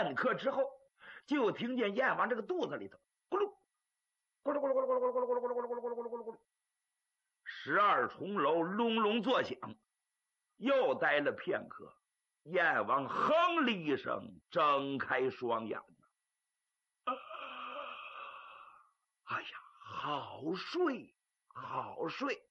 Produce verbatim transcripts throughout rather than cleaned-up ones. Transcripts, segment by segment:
片刻之后，就听见燕王这个肚子里头咕噜咕噜咕噜咕噜咕噜咕噜咕噜咕噜咕噜咕噜咕噜咕噜咕噜咕噜，十二重楼隆隆作响。又待了片刻，燕王哼了一声，睁开双眼。哎呀，好睡好睡。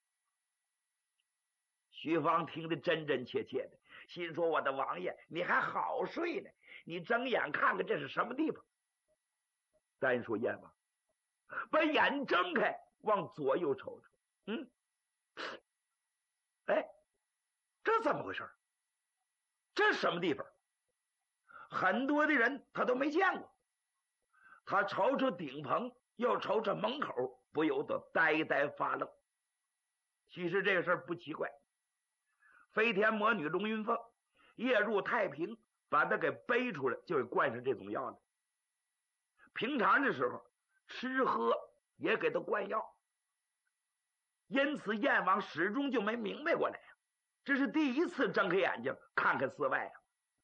徐芳听得真真切切的，心说我的王爷你还好睡呢，你睁眼看看这是什么地方。单说燕王把眼睁开，往左右瞅瞅，嗯，哎，这怎么回事？这是什么地方？很多的人他都没见过。他瞅瞅顶棚，又瞅瞅门口，不由得呆呆发愣。其实这个事儿不奇怪，飞天魔女龙云凤夜入太平，把他给背出来，就给灌上这种药了。平常的时候吃喝也给他灌药，因此燕王始终就没明白过来呀。这是第一次睁开眼睛看看寺外呀，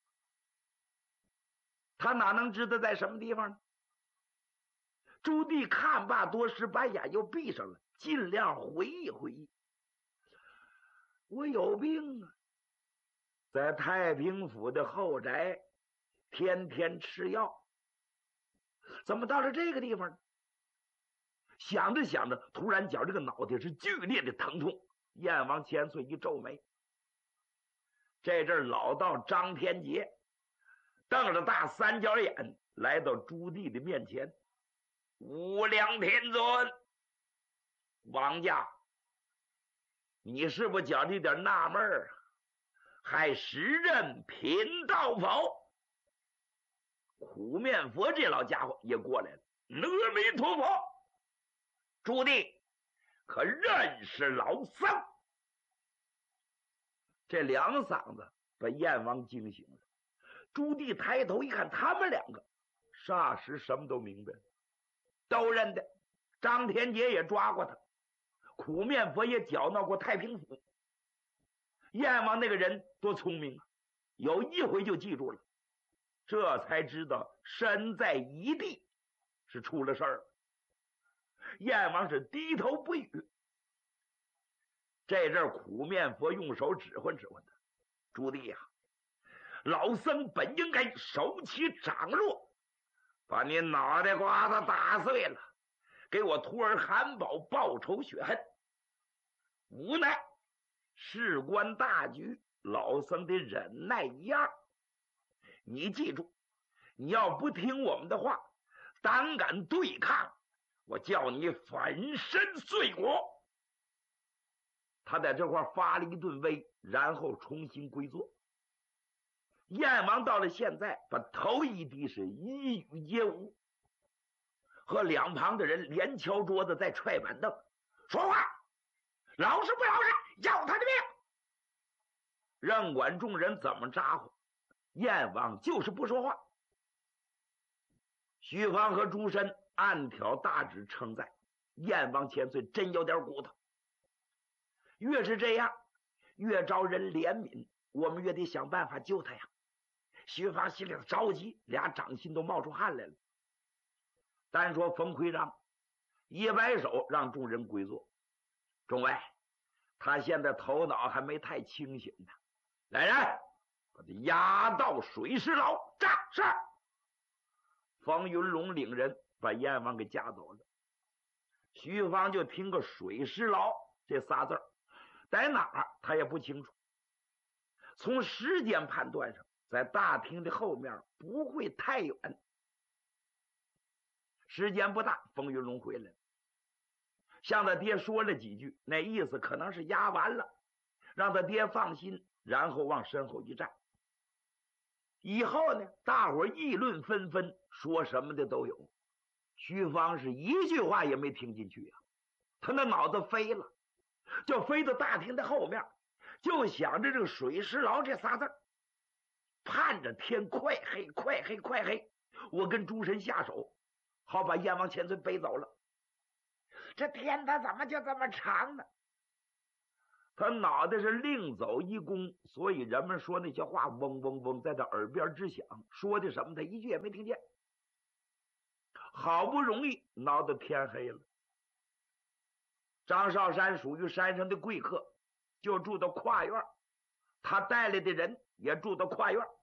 他哪能知道在什么地方呢？朱棣看罢多时，把眼又闭上了，尽量回忆回忆。我有病啊，在太平府的后宅天天吃药，怎么到了这个地方呢？想着想着，突然觉这个脑袋是剧烈的疼痛。燕王千岁一皱眉，这阵老道张天杰瞪着大三角眼来到朱棣的面前。无量天尊，王家，你是不是觉得有点纳闷啊？还时任贫道否？苦面佛这老家伙也过来了。阿弥陀佛，朱棣可认识老僧？这两嗓子把燕王惊醒了。朱棣抬头一看，他们两个霎时什么都明白了，都认得。张天杰也抓过他，苦面佛也搅闹过太平府。燕王那个人多聪明啊，有一回就记住了，这才知道身在一地是出了事儿了。燕王是低头不语。这阵苦面佛用手指挥指挥他，朱棣呀、啊，老僧本应该手起掌落，把你脑袋瓜子打碎了，给我徒儿韩宝报仇雪恨。无奈事关大局，老僧得忍耐一二。你记住，你要不听我们的话，胆敢对抗，我叫你粉身碎骨。他在这块发了一顿威，然后重新归坐。燕王到了现在，把头一低，是一语皆无，和两旁的人连敲桌子，再踹板凳，说话老实不老实，要他的命。任管众人怎么咋呼，燕王就是不说话。徐芳和朱深暗挑大指称赞燕王千岁真有点骨头。越是这样，越招人怜悯，我们越得想办法救他呀。徐芳心里着急，俩掌心都冒出汗来了。单说冯奎让一摆手，让众人归坐。众位，他现在头脑还没太清醒呢，来人，把他押到水师牢。战是。方云龙领人把燕王给押走了。徐芳就听个水师牢这仨字儿，在哪儿他也不清楚。从时间判断上，在大厅的后面，不会太远。时间不大，风云龙回来了，向他爹说了几句，那意思可能是押完了，让他爹放心，然后往身后一站。以后呢，大伙议论纷纷，说什么的都有。徐芳是一句话也没听进去啊，他那脑子飞了，就飞到大厅的后面，就想着这个水师牢这仨字儿，盼着天快黑快黑快黑，我跟诸神下手，好把燕王千岁背走了。这天他怎么就这么长呢？ 他脑袋是另走一弓，所以人们说那些话嗡嗡嗡在他耳边直响，说的什么他一句也没听见。好不容易闹得天黑了，张少山属于山上的贵客，就住到跨院，他带来的人也住到跨院。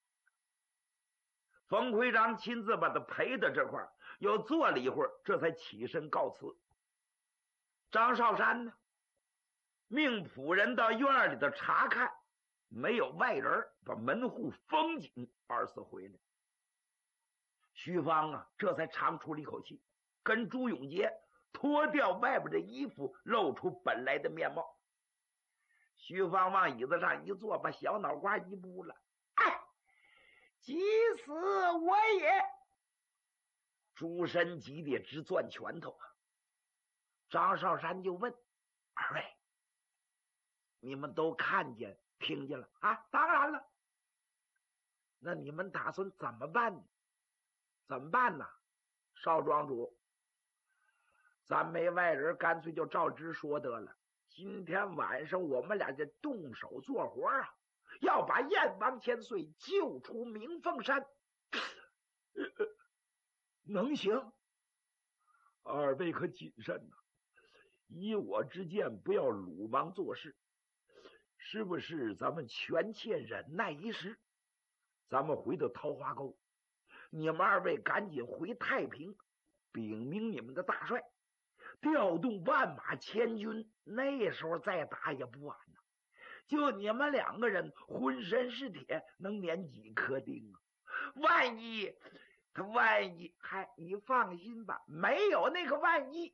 冯会长亲自把他陪到这块儿，又坐了一会儿，这才起身告辞。张少山呢，命仆人到院里头查看，没有外人，把门户封紧，二次回来。徐芳啊，这才长出了一口气，跟朱永杰脱掉外边的衣服，露出本来的面貌。徐芳往椅子上一坐，把小脑瓜一拨了，哎，急死我也！朱深急得直攥拳头啊！张少山就问二位：“你们都看见、听见了啊？”“当然了。”“那你们打算怎么办呢？”“怎么办呢？少庄主，咱没外人，干脆就照直说得了。今天晚上我们俩就动手做活啊，要把燕王千岁救出鸣凤山。呃”“能行？二位可谨慎呐、啊！依我之见，不要鲁莽做事。是不是咱们权且忍耐一时？咱们回到桃花沟，你们二位赶紧回太平，禀明你们的大帅，调动万马千军，那时候再打也不晚呢。就你们两个人浑身是铁，能碾几颗钉啊？万一他万一……嗨，你放心吧，没有那个万一。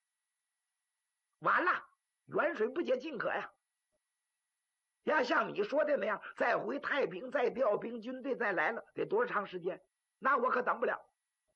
完了，远水不解近渴呀！要像你说的那样，再回太平，再调兵军队，再来了，得多长时间？那我可等不了。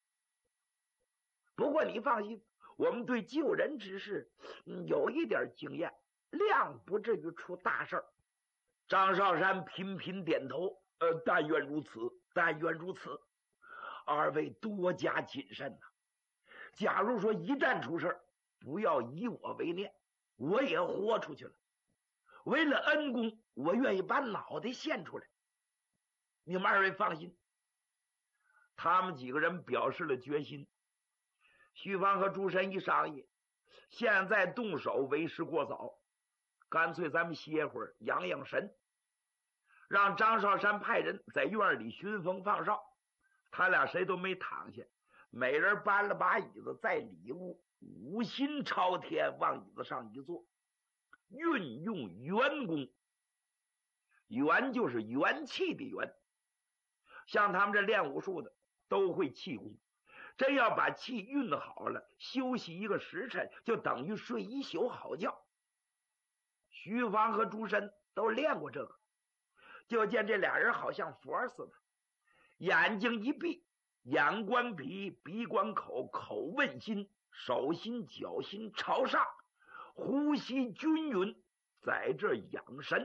不过你放心，我们对救人之事、嗯、有一点经验，量不至于出大事儿。”张少山频频点头：“呃，但愿如此，但愿如此。二位多加谨慎呐、啊！假如说一旦出事，不要以我为念，我也豁出去了。为了恩公，我愿意把脑袋献出来。你们二位放心。”他们几个人表示了决心。徐芳和朱深一商议，现在动手为时过早，干脆咱们歇会儿，养养神。让张少山派人在院里巡风放哨，他俩谁都没躺下，每人搬了把椅子，在里屋五心朝天，往椅子上一坐，运用元功。元就是元气的元，像他们这练武术的都会气功，真要把气运好了，休息一个时辰就等于睡一宿好觉。徐芳和朱深都练过这个，就见这俩人好像佛似的，眼睛一闭，眼观鼻，鼻观口，口问心，手心脚心朝上，呼吸均匀，在这养神。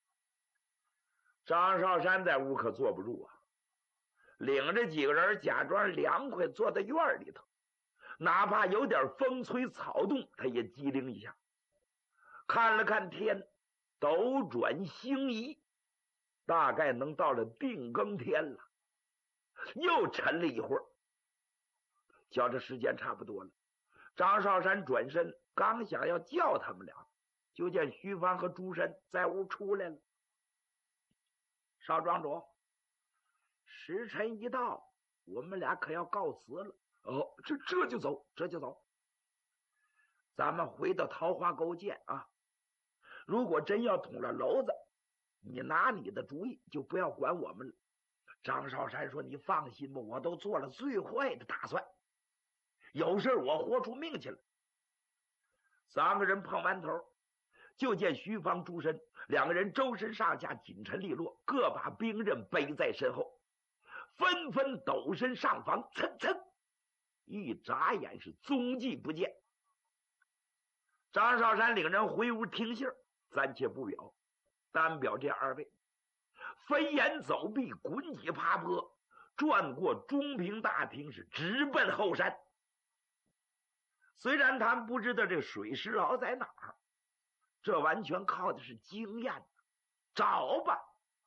张少山在屋可坐不住啊，领着几个人假装凉快，坐在院里头，哪怕有点风吹草动，他也机灵一下。看了看天，斗转星移，大概能到了定更天了。又沉了一会儿，觉着时间差不多了，张少山转身刚想要叫他们俩，就见徐芳和朱深在屋出来了。少庄主，时辰一到，我们俩可要告辞了。哦，这这就走，这就走。咱们回到桃花沟见啊！如果真要捅了娄子，你拿你的主意，就不要管我们了。张少山说：“你放心吧，我都做了最坏的打算，有事我豁出命去了。”三个人碰完头，就见徐芳、朱深两个人周身上下紧沉利落，各把兵刃背在身后，纷纷抖身上房，蹭蹭，一眨眼是踪迹不见。张少山领人回屋听信，暂且不表，单表这二位飞檐走壁，滚几爬坡，转过中平大厅，是直奔后山。虽然他们不知道这水石牢在哪儿， 这完全靠的是经验。找吧，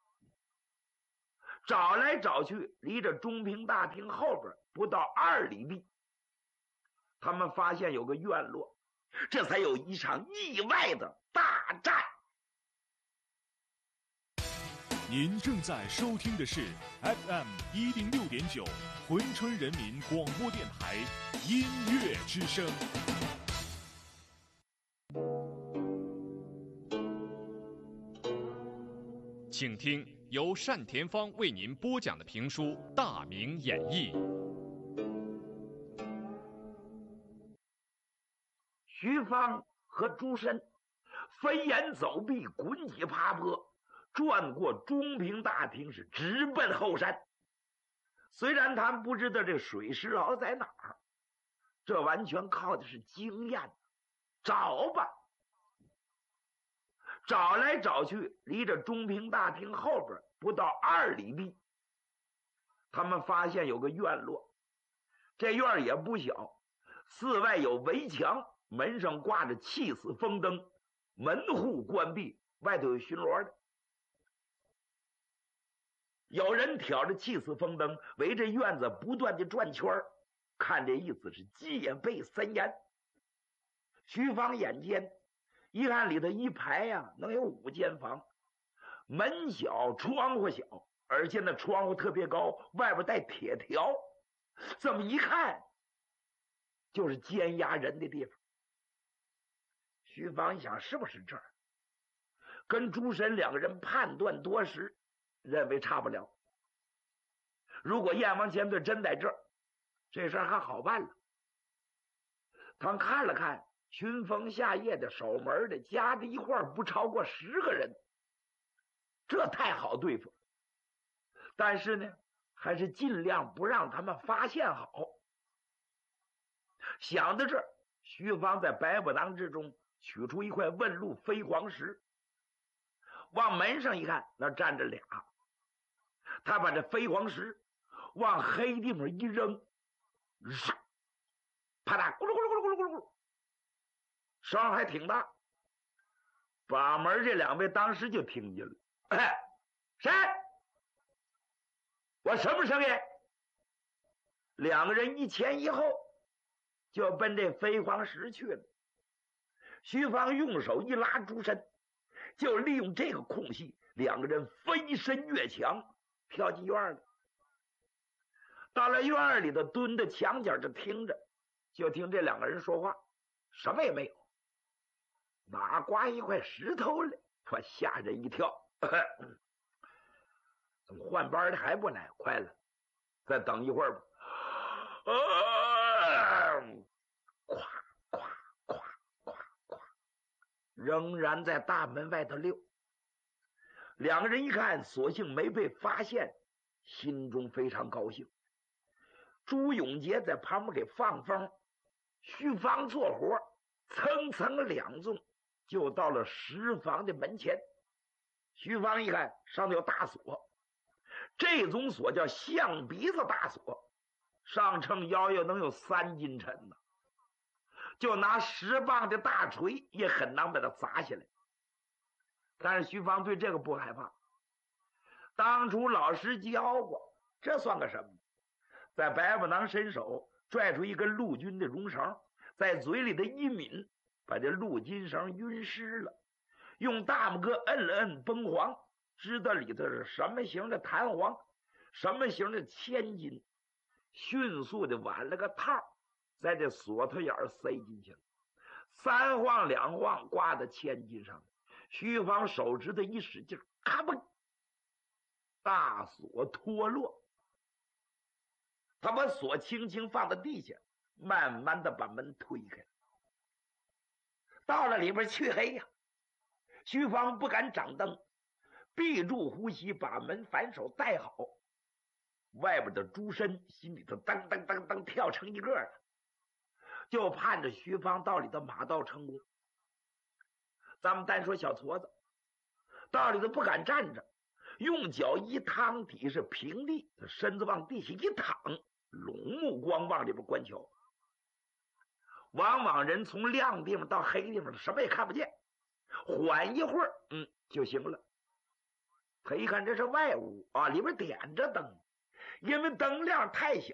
找来找去，离着中平大厅后边不到二里地，他们发现有个院落，这才有一场意外的大战。 您正在收听的是 F M 一零六点九珲春人民广播电台音乐之声。请听由单田芳为您播讲的评书《大明演义》。 徐芳和朱深飞檐走壁，滚几爬坡，转过中平大厅，是直奔后山。虽然他们不知道这水石牢在哪儿，这完全靠的是经验。找吧，找来找去，离着中平大厅后边不到二里地，他们发现有个院落，这院也不小，四外有围墙，门上挂着气死风灯，门户关闭，外头有巡逻的。有人挑着气死风灯围着院子不断的转圈，看这意思是戒备森严。徐芳眼尖，一看里头一排呀、啊，能有五间房，门小窗户小，而且那窗户特别高，外边带铁条，这么一看就是监押人的地方。徐芳一想，是不是这儿？跟朱深两个人判断多时，认为差不了。如果燕王前队真在这儿，这事儿还好办了。他看了看群峰下夜的守门的，加在一块儿不超过十个人，这太好对付。但是呢，还是尽量不让他们发现好。想到这儿，徐芳在百宝囊之中取出一块问路飞黄石，往门上一看，那站着俩。他把这飞黄石往黑地方一扔，啪嗒，咕噜咕噜咕噜咕噜咕噜，声还挺大。把门这两位当时就听见了。哎，谁？我什么声音？两个人一前一后就奔这飞黄石去了。徐芳用手一拉朱深，就利用这个空隙，两个人飞身越墙，跳进院里。到了院里头，蹲在墙角就听着，就听这两个人说话，什么也没有。哪刮一块石头来，他吓人一跳。怎么换班的还不来？快了，再等一会儿吧。啊！咵咵咵咵咵，仍然在大门外头溜。两个人一看，索性没被发现，心中非常高兴。朱永杰在旁边给放风，徐芳做活，蹭蹭两纵就到了石房的门前。徐芳一看上头有大锁，这种锁叫象鼻子大锁，上称腰要能有三斤沉呢，就拿十磅的大锤也很难把它砸下来。但是徐芳对这个不害怕，当初老师教过，这算个什么？在百宝囊伸手拽出一根陆军的绒绳，在嘴里的一抿，把这陆金绳晕湿了，用大拇哥摁了摁崩黄，知道里头是什么型的弹簧，什么型的千斤，迅速的挽了个套，在这锁头眼塞进去了，三晃两晃挂在千斤上。徐芳手指头一使劲，咔嘣，大锁脱落。他把锁轻轻放到地下，慢慢的把门推开。到了里边黢黑呀、啊，徐芳不敢掌灯，闭住呼吸，把门反手带好。外边的朱深心里头噔噔噔噔跳成一个了，就盼着徐芳到里头马到成功。咱们单说小矬子，到里头不敢站着，用脚一趟底是平地，身子往地下一躺，拢目光往里边观瞧。往往人从亮地方到黑地方什么也看不见， 缓一会儿，嗯，就行了。他一看这是外屋啊，里边点着灯，因为灯亮太小，